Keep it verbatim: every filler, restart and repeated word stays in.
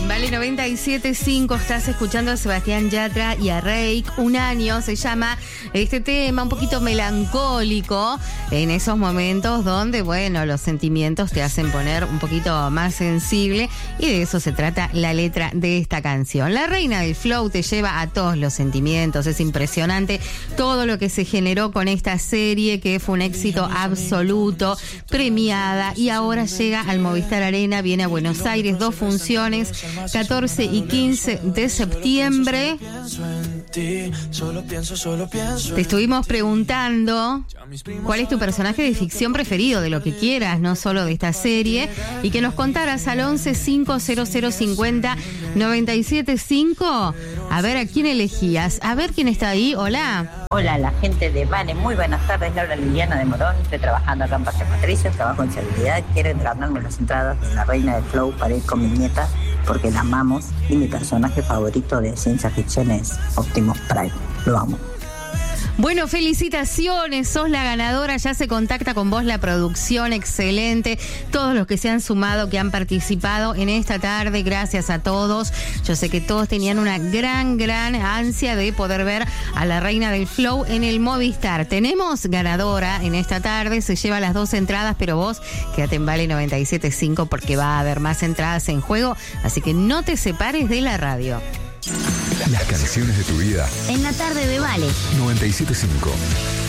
Vale noventa y siete punto cinco, estás escuchando a Sebastián Yatra y a Reik. Un año se llama este tema, un poquito melancólico, en esos momentos donde, bueno, los sentimientos te hacen poner un poquito más sensible, y de eso se trata la letra de esta canción. La reina del flow te lleva a todos los sentimientos. Es impresionante todo lo que se generó con esta serie, que fue un éxito absoluto, premiada, y ahora llega al Movistar Arena, viene a Buenos Aires, dos funciones, catorce y quince de septiembre. Te estuvimos preguntando cuál es tu personaje de ficción preferido, de lo que quieras, no solo de esta serie, y que nos contaras al once cinco cero cero cincuenta noventa y siete cinco. A ver a quién elegías, a ver quién está ahí. Hola. Hola, la gente de Vale, muy buenas tardes. Laura Liliana de Morón, estoy trabajando acá en Parque Patricio, trabajo en seguridad. Quiero ganarme las entradas de la reina del flow para ir con mi nieta, porque la amamos, y mi personaje favorito de ciencia ficción es Optimus Prime. Lo amo. Bueno, felicitaciones, sos la ganadora, ya se contacta con vos la producción, excelente, todos los que se han sumado, que han participado en esta tarde, gracias a todos. Yo sé que todos tenían una gran, gran ansia de poder ver a la reina del flow en el Movistar. Tenemos ganadora en esta tarde, se lleva las dos entradas, pero vos quédate en Vale noventa y siete punto cinco porque va a haber más entradas en juego, así que no te separes de la radio. Las canciones de tu vida en la tarde de Vale noventa y siete punto cinco.